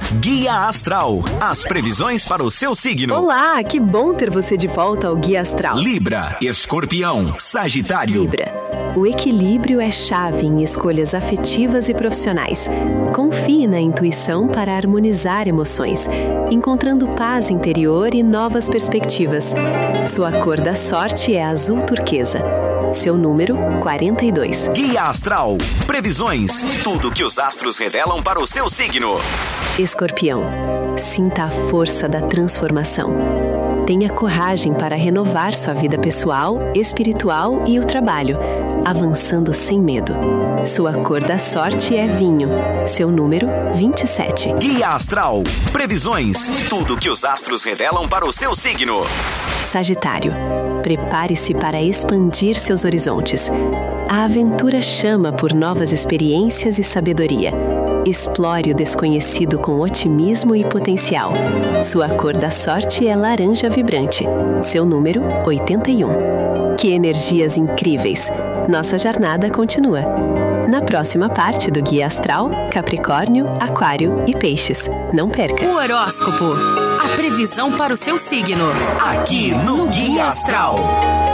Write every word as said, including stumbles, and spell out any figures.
Guia Astral, as previsões para o seu signo. Olá, que bom ter você de volta ao Guia Astral. Libra, Escorpião, Sagitário. Libra, o equilíbrio é chave em escolhas afetivas e profissionais. Confie na intuição para harmonizar emoções, encontrando paz interior e novas perspectivas. Sua cor da sorte é azul turquesa. Seu número, quarenta e dois. Guia Astral. Previsões. Tudo que os astros revelam para o seu signo. Escorpião. Sinta a força da transformação. Tenha coragem para renovar sua vida pessoal, espiritual e o trabalho, avançando sem medo. Sua cor da sorte é vinho. Seu número, vinte e sete. Guia Astral. Previsões. Tudo que os astros revelam para o seu signo. Sagitário. Prepare-se para expandir seus horizontes. A aventura chama por novas experiências e sabedoria. Explore o desconhecido com otimismo e potencial. Sua cor da sorte é laranja vibrante. Seu número, oitenta e um. Que energias incríveis! Nossa jornada continua. Na próxima parte do Guia Astral, Capricórnio, Aquário e Peixes. Não perca! O horóscopo. A previsão para o seu signo. Aqui no Guia Astral.